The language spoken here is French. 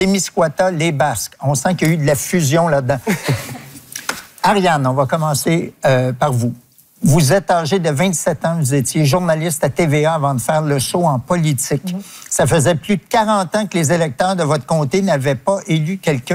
Témiscouata, les Basques. On sent qu'il y a eu de la fusion là-dedans. Ariane, on va commencer par vous. Vous êtes âgée de 27 ans, vous étiez journaliste à TVA avant de faire le saut en politique. Ça faisait plus de 40 ans que les électeurs de votre comté n'avaient pas élu quelqu'un